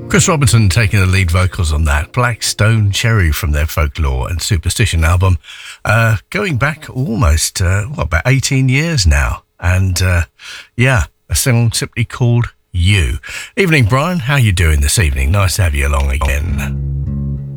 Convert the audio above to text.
Chris Robinson taking the lead vocals on that. Black Stone Cherry from their Folklore and Superstition album. Going back almost, about 18 years now. And a song simply called You. Evening, Brian. How you doing this evening? Nice to have you along again.